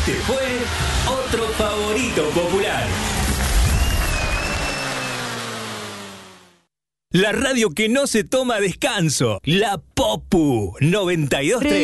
Este fue otro favorito popular. La radio que no se toma descanso. La Popu 92.3.